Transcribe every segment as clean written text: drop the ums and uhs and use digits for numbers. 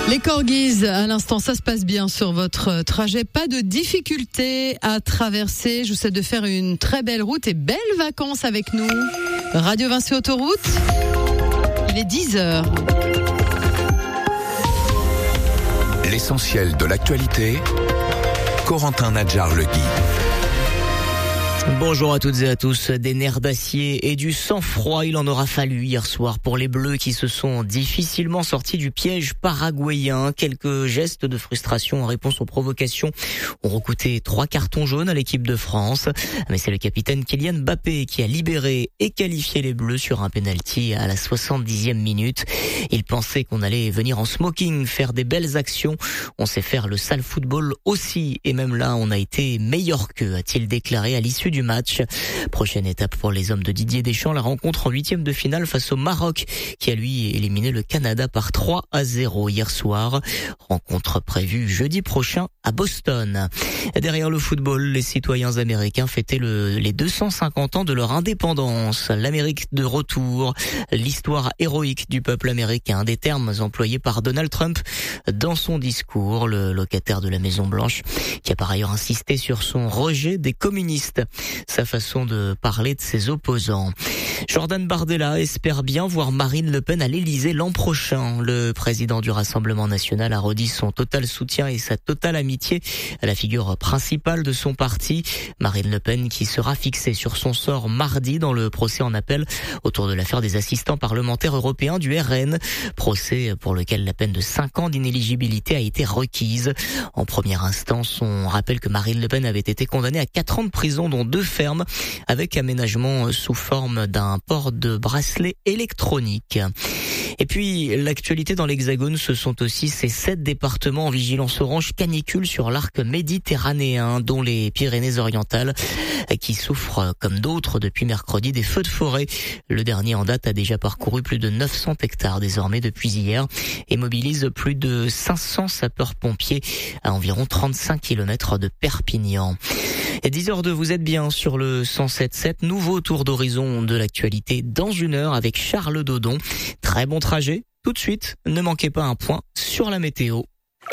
Les corgis, à l'instant, ça se passe bien sur votre trajet. Pas de difficulté à traverser. Je vous souhaite de faire une très belle route et belles vacances avec nous. Radio Vinci Autoroute, il est 10h. L'essentiel de l'actualité, Corentin Nadjar-Legui. Bonjour à toutes et à tous. Des nerfs d'acier et du sang-froid, il en aura fallu hier soir pour les Bleus qui se sont difficilement sortis du piège paraguayen. Quelques gestes de frustration en réponse aux provocations ont recouté 3 cartons jaunes à l'équipe de France. Mais c'est le capitaine Kylian Mbappé qui a libéré et qualifié les Bleus sur un penalty à la 70e minute. Il pensait qu'on allait venir en smoking faire des belles actions. On sait faire le sale football aussi et même là on a été meilleur qu'eux, a-t-il déclaré à l'issue du match. Prochaine étape pour les hommes de Didier Deschamps, la rencontre en 8e de finale face au Maroc qui a lui éliminé le Canada par 3-0 hier soir. Rencontre prévue jeudi prochain à Boston. Derrière le football, les citoyens américains fêtaient les 250 ans de leur indépendance. L'Amérique de retour, l'histoire héroïque du peuple américain, des termes employés par Donald Trump dans son discours, le locataire de la Maison Blanche, qui a par ailleurs insisté sur son rejet des communistes. Sa façon de parler de ses opposants. Jordan Bardella espère bien voir Marine Le Pen à l'Élysée l'an prochain. Le président du Rassemblement national a redit son total soutien et sa totale amitié à la figure principale de son parti, Marine Le Pen, qui sera fixée sur son sort mardi dans le procès en appel autour de l'affaire des assistants parlementaires européens du RN. Procès pour lequel la peine de 5 ans d'inéligibilité a été requise. En première instance, on rappelle que Marine Le Pen avait été condamnée à 4 ans de prison, dont 2 fermes, avec aménagement sous forme d'un port de bracelet électronique. Et puis, l'actualité dans l'Hexagone, ce sont aussi ces 7 départements en vigilance orange canicule sur l'arc méditerranéen, dont les Pyrénées-Orientales, qui souffrent, comme d'autres, depuis mercredi, des feux de forêt. Le dernier en date a déjà parcouru plus de 900 hectares désormais depuis hier et mobilise plus de 500 sapeurs-pompiers à environ 35 km de Perpignan. Et 10h02, vous êtes bien sur le 107.7, nouveau tour d'horizon de l'actualité dans 1 heure avec Charles Dodon. Très bon trajet. Tout de suite, ne manquez pas un point sur la météo.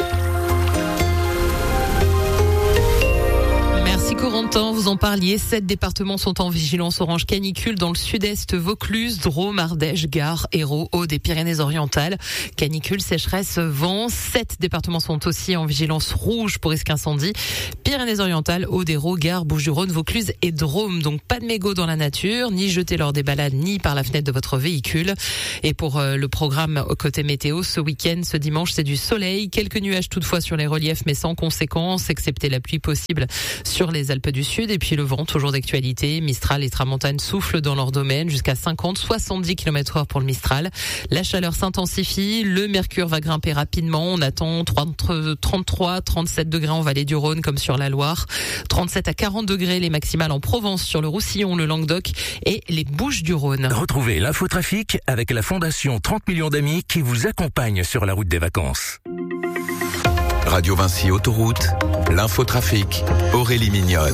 Merci Corentin, vous en parliez. 7 départements sont en vigilance orange canicule dans le sud-est, Vaucluse, Drôme, Ardèche, Gard, Hérault, Aude et Pyrénées-Orientales. Canicule, sécheresse, vent. 7 départements sont aussi en vigilance rouge pour risque incendie. Pyrénées-Orientales, Aude, Hérault, Gard, Bouches-du-Rhône, Vaucluse et Drôme. Donc pas de mégots dans la nature, ni jetés lors des balades, ni par la fenêtre de votre véhicule. Et pour le programme côté météo, ce week-end, ce dimanche, c'est du soleil. Quelques nuages toutefois sur les reliefs, mais sans conséquence, excepté la pluie possible sur les Alpes du Sud. Et puis le vent, toujours d'actualité. Mistral et tramontane soufflent dans leur domaine jusqu'à 50-70 km/h pour le Mistral. La chaleur s'intensifie. Le mercure va grimper rapidement. On attend entre 33-37 degrés en vallée du Rhône comme sur la Loire. 37 à 40 degrés les maximales en Provence, sur le Roussillon, le Languedoc et les Bouches-du-Rhône. Retrouvez l'infotrafic avec la Fondation 30 millions d'amis qui vous accompagne sur la route des vacances. Radio Vinci Autoroute, l'infotrafic, Aurélie Mignonne.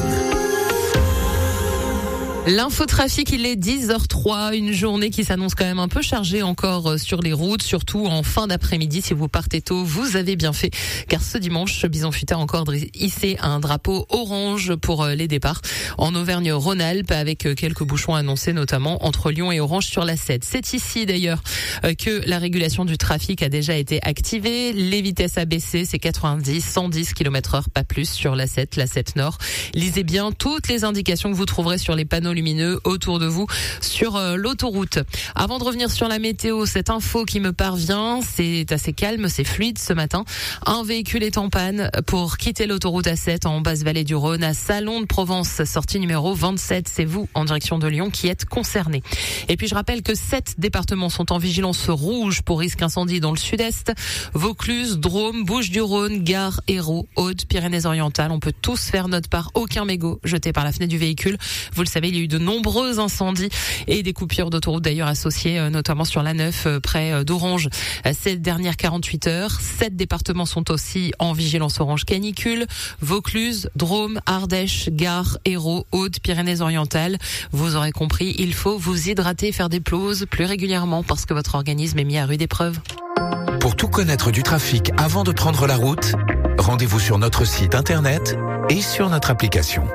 L'infotrafic, il est 10h03, une journée qui s'annonce quand même un peu chargée encore sur les routes, surtout en fin d'après-midi. Si vous partez tôt, vous avez bien fait, car ce dimanche, Bison Futé a encore hissé un drapeau orange pour les départs en Auvergne-Rhône-Alpes, avec quelques bouchons annoncés, notamment entre Lyon et Orange sur la 7. C'est ici d'ailleurs que la régulation du trafic a déjà été activée. Les vitesses à baisser, c'est 90, 110 km/h, pas plus sur la 7 Nord. Lisez bien toutes les indications que vous trouverez sur les panneaux lumineux autour de vous sur l'autoroute. Avant de revenir sur la météo, cette info qui me parvient, c'est assez calme, c'est fluide ce matin. Un véhicule est en panne pour quitter l'autoroute A7 en Basse-Vallée du Rhône à Salon de Provence, sortie numéro 27. C'est vous, en direction de Lyon, qui êtes concerné. Et puis je rappelle que 7 départements sont en vigilance rouge pour risque incendie dans le sud-est. Vaucluse, Drôme, Bouches-du-Rhône, Gard, Hérault, Aude, Pyrénées-Orientales. On peut tous faire notre part. Aucun mégot jeté par la fenêtre du véhicule. Vous le savez, il y a eu de nombreux incendies et des coupures d'autoroute d'ailleurs associées, notamment sur l'A9 près d'Orange. Ces dernières 48 heures, 7 départements sont aussi en vigilance orange canicule. Vaucluse, Drôme, Ardèche, Gard, Hérault, Aude, Pyrénées-Orientales. Vous aurez compris, il faut vous hydrater et faire des pauses plus régulièrement parce que votre organisme est mis à rude épreuve. Pour tout connaître du trafic avant de prendre la route, rendez-vous sur notre site internet et sur notre application.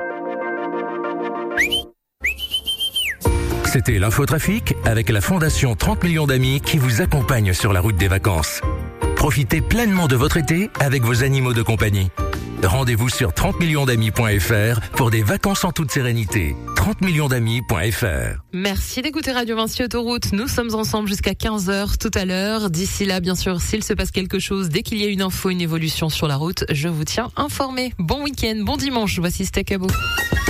C'était l'infotrafic avec la Fondation 30 millions d'amis qui vous accompagne sur la route des vacances. Profitez pleinement de votre été avec vos animaux de compagnie. Rendez-vous sur 30millionsdamis.fr pour des vacances en toute sérénité. 30millionsdamis.fr. Merci d'écouter Radio Vinci Autoroute. Nous sommes ensemble jusqu'à 15h tout à l'heure. D'ici là, bien sûr, s'il se passe quelque chose, dès qu'il y a une info, une évolution sur la route, je vous tiens informé. Bon week-end, bon dimanche. Voici Stakabo.